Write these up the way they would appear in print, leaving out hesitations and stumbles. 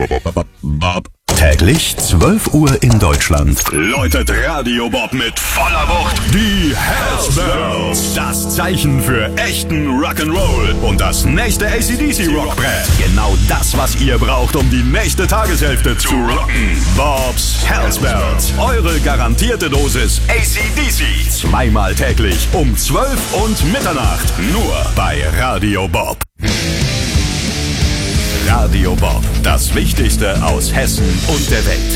Bob. Täglich 12 Uhr in Deutschland. Läutet Radio Bob mit voller Wucht die Hellsbells. Das Zeichen für echten Rock'n'Roll und das nächste AC/DC Rockbrett. Genau das, was ihr braucht, um die nächste Tageshälfte zu rocken. Bobs Hellsbells. Eure garantierte Dosis AC/DC. Zweimal täglich um 12 und Mitternacht. Nur bei Radio Bob. Radio Bob, das Wichtigste aus Hessen und der Welt.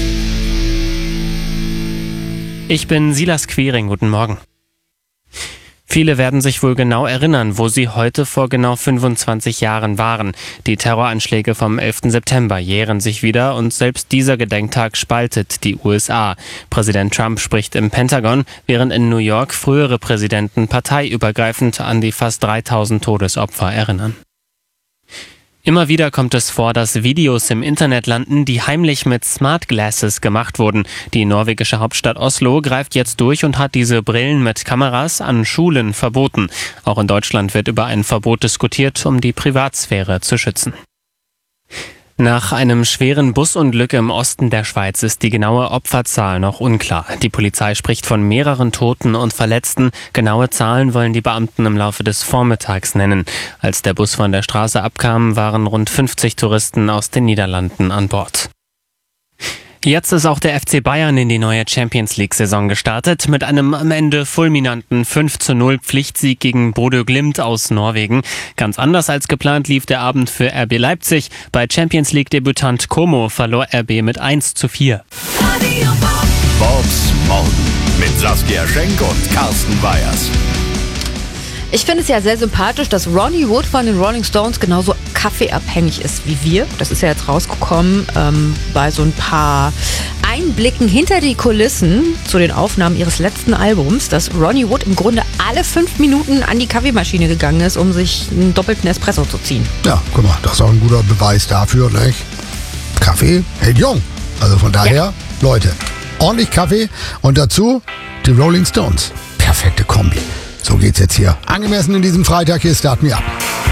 Ich bin Silas Quiring, guten Morgen. Viele werden sich wohl genau erinnern, wo sie heute vor genau 25 Jahren waren. Die Terroranschläge vom 11. September jähren sich wieder und selbst dieser Gedenktag spaltet die USA. Präsident Trump spricht im Pentagon, während in New York frühere Präsidenten parteiübergreifend an die fast 3000 Todesopfer erinnern. Immer wieder kommt es vor, dass Videos im Internet landen, die heimlich mit Smart Glasses gemacht wurden. Die norwegische Hauptstadt Oslo greift jetzt durch und hat diese Brillen mit Kameras an Schulen verboten. Auch in Deutschland wird über ein Verbot diskutiert, um die Privatsphäre zu schützen. Nach einem schweren Busunglück im Osten der Schweiz ist die genaue Opferzahl noch unklar. Die Polizei spricht von mehreren Toten und Verletzten. Genaue Zahlen wollen die Beamten im Laufe des Vormittags nennen. Als der Bus von der Straße abkam, waren rund 50 Touristen aus den Niederlanden an Bord. Jetzt ist auch der FC Bayern in die neue Champions-League-Saison gestartet mit einem am Ende fulminanten 5:0 Pflichtsieg gegen Bodø Glimt aus Norwegen. Ganz anders als geplant lief der Abend für RB Leipzig. Bei Champions-League-Debütant Como verlor RB mit 1:4. Bobs Morgen mit Saskia Schenk und Carsten Weyers. Ich finde es ja sehr sympathisch, dass Ronnie Wood von den Rolling Stones genauso kaffeeabhängig ist wie wir. Das ist ja jetzt rausgekommen bei so ein paar Einblicken hinter die Kulissen zu den Aufnahmen ihres letzten Albums, dass Ronnie Wood im Grunde alle 5 Minuten an die Kaffeemaschine gegangen ist, um sich einen doppelten Espresso zu ziehen. Ja, guck mal, das ist auch ein guter Beweis dafür, nicht? Kaffee hält jung. Also von daher, ja. Leute, ordentlich Kaffee und dazu die Rolling Stones. Perfekte Kombi. So geht's jetzt hier. Angemessen in diesem Freitag. Hier, Start Me Up.